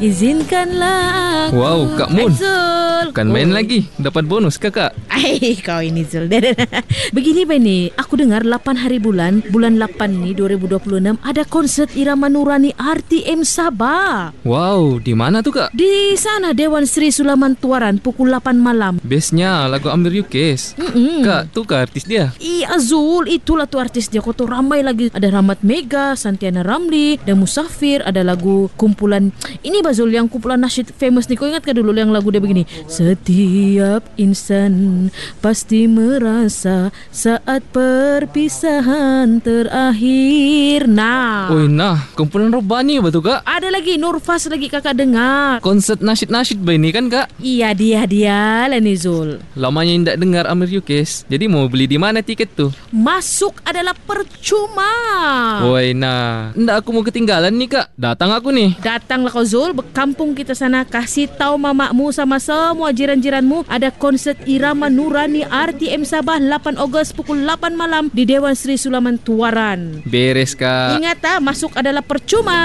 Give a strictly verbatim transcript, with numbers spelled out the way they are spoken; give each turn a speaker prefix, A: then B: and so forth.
A: Izinkanlah aku.
B: Wow, Kak Mun.
A: Zul.
B: Kan main oh. lagi. Dapat bonus kakak.
A: Ay, kau ini Zul. Begini Bani, aku dengar lapan hari bulan, bulan lapan ni dua ribu dua puluh enam ada konsert Irama Nurani R T M Sabah.
B: Wow, di mana tuh kak?
A: Di sana Dewan Sri Sulaman Tuaran pukul lapan malam.
B: Bestnya lagu Amir Yukes.
A: Mm-mm.
B: Kak, tuh kak artis dia.
A: Iya Zul, itulah tuh artis dia. Kau tuh ramai lagi. Ada Rahmat Mega, Santiana Ramli, dan Musafir. Ada lagu kumpulan ini Bazul, yang kumpulan nasyid famous nih. Kau ingat ke dulu yang lagu dia begini? Setiap insan pasti merasa saat perpisahan terakhir. Nah.
B: Oi, nah, kumpulan Robani betul kak?
A: Ada lagi Nurfas lagi kakak dengar.
B: Konsert nasyid-nasyid ini kan kak?
A: Iya dia dia lah nih Zul.
B: Lamanya tidak dengar Amir Yukes. Jadi mau beli di mana tiket tuh?
A: Masuk adalah percuma.
B: Woi, nah, ndak aku mau ketinggalan nih kak. Datang aku nih.
A: Datanglah kau Zul, berkampung kita sana. Kasih tahu mamakmu sama semua jiran-jiranmu ada konsert Irama Nurani R T M Sabah lapan Ogos pukul lapan malam di Dewan Sri Sulaman Tuaran.
B: Beres kak.
A: Ingat ah, masuk adalah percuma.